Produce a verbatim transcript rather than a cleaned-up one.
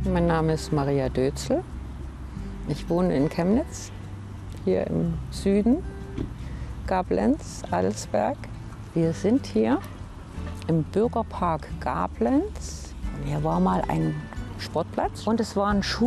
Mein Name ist Maria Dötzl. Ich wohne in Chemnitz, hier im Süden, Gablenz, Adelsberg. Wir sind hier im Bürgerpark Gablenz. Hier war mal ein Sportplatz und es war ein Schul